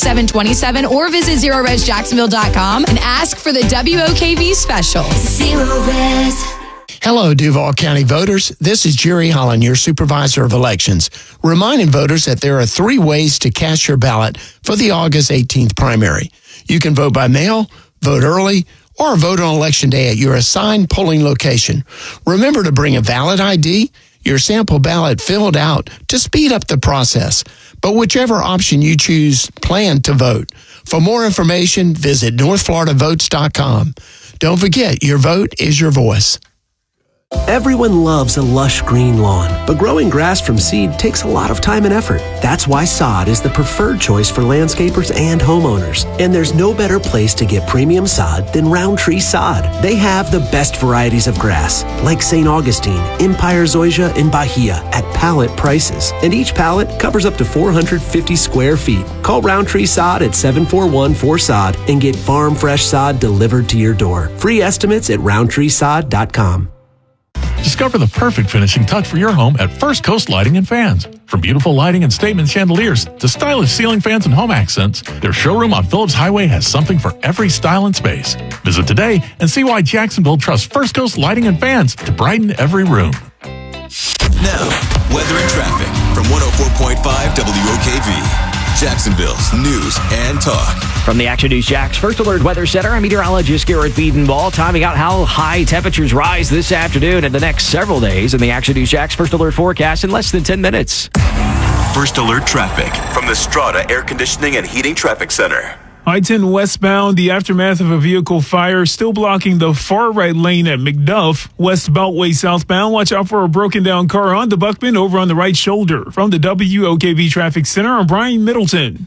2727 or visit ZeroResJacksonville.com and ask for the WOKV special. Zero Res. Hello, Duval County voters. This is Jerry Holland, your supervisor of elections, reminding voters that there are 3 ways to cast your ballot for the August 18th primary. You can vote by mail, vote early, or vote on Election Day at your assigned polling location. Remember to bring a valid ID, your sample ballot filled out to speed up the process. But whichever option you choose, plan to vote. For more information, visit NorthFloridaVotes.com. Don't forget, your vote is your voice. Everyone loves a lush green lawn, but growing grass from seed takes a lot of time and effort. That's why sod is the preferred choice for landscapers and homeowners. And there's no better place to get premium sod than Roundtree Sod. They have the best varieties of grass, like St. Augustine, Empire Zoysia, and Bahia, at pallet prices. And each pallet covers up to 450 square feet. Call Roundtree Sod at 741-4SOD and get farm fresh sod delivered to your door. Free estimates at roundtreesod.com. Discover the perfect finishing touch for your home at First Coast Lighting and Fans. From beautiful lighting and statement chandeliers to stylish ceiling fans and home accents, their showroom on Phillips Highway has something for every style and space. Visit today and see why Jacksonville trusts First Coast Lighting and Fans to brighten every room. Now, weather and traffic from 104.5 WOKV. Jacksonville's news and talk. From the Action News Jax First Alert Weather Center, I'm meteorologist Garrett Biedenball, timing out how high temperatures rise this afternoon and the next several days in the Action News Jax First Alert forecast in less than 10 minutes. First Alert traffic from the Strata Air Conditioning and Heating Traffic Center. I-10 westbound, the aftermath of a vehicle fire still blocking the far right lane at McDuff. West Beltway southbound, watch out for a broken down car on the Buckman over on the right shoulder. From the WOKV Traffic Center, I'm Brian Middleton.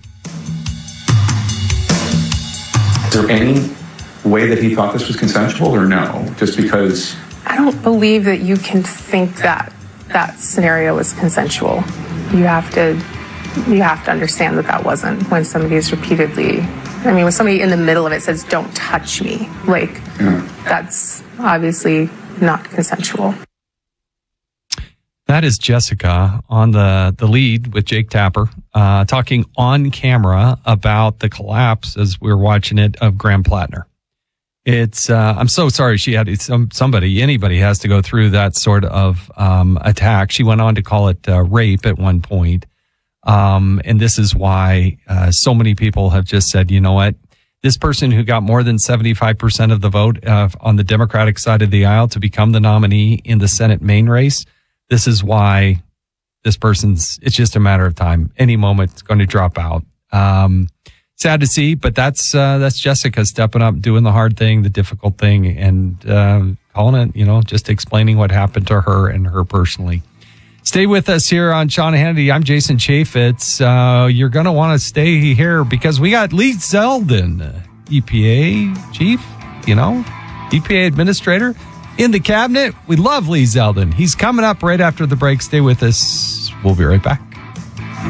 Is there any way that he thought this was consensual or no? Just because... I don't believe that you can think that that scenario was consensual. You have to understand that that wasn't when somebody is repeatedly... I mean, when somebody in the middle of it says, "Don't touch me," that's obviously not consensual. That is Jessica on the lead with Jake Tapper, talking on camera about the collapse as we were watching it of Graham Plattner. It's, I'm so sorry she had anybody has to go through that sort of attack. She went on to call it rape at one point. And this is why so many people have just said, you know what, this person who got more than 75% of the vote on the Democratic side of the aisle to become the nominee in the Senate Maine race, this is why this person's, it's just a matter of time. Any moment it's going to drop out. Sad to see, but that's Jessica stepping up, doing the hard thing, the difficult thing, and calling it, just explaining what happened to her and her personally. Stay with us here on Sean Hannity. I'm Jason Chaffetz. You're going to want to stay here because we got Lee Zeldin, EPA chief, EPA administrator in the cabinet. We love Lee Zeldin. He's coming up right after the break. Stay with us. We'll be right back.